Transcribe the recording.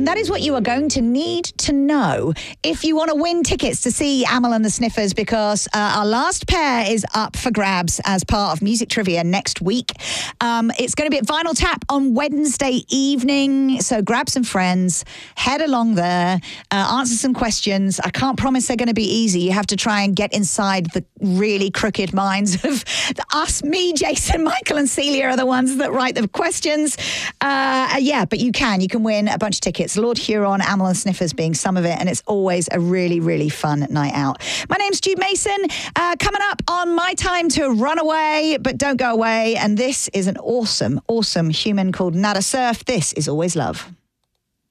And that is what you are going to need to know if you want to win tickets to see Amyl and the Sniffers, because our last pair is up for grabs as part of Music Trivia next week. It's going to be at Vinyl Tap on Wednesday evening. So grab some friends, head along there, answer some questions. I can't promise they're going to be easy. You have to try and get inside the really crooked minds of us, me, Jason, Michael and Celia are the ones that write the questions. But you can win a bunch of tickets. Lord Huron, Amyl and Sniffers being some of it, and it's always a really, really fun night out. My name's Jude Mason. Coming up on My Time to Run Away, but don't go away. And this is an awesome, awesome human called Nada Surf. This is Always Love.